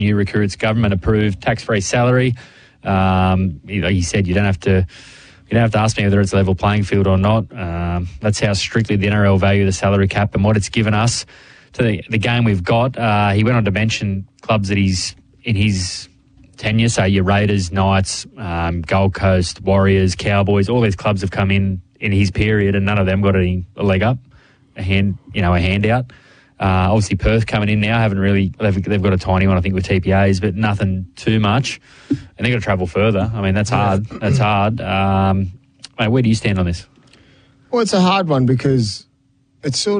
new recruits, government-approved, tax-free salary. He said you don't have to ask me whether it's a level playing field or not. That's how strictly the NRL value the salary cap and what it's given us to the game we've got. He went on to mention clubs that he's in his tenure, so your Raiders, Knights, Gold Coast, Warriors, Cowboys, all these clubs have come in his period and none of them got a leg up, a handout. Obviously Perth coming in now, they've got a tiny one I think with TPAs, but nothing too much. And they've got to travel further. I mean, that's hard. That's hard. Mate, where do you stand on this? Well, it's a hard one because it's sort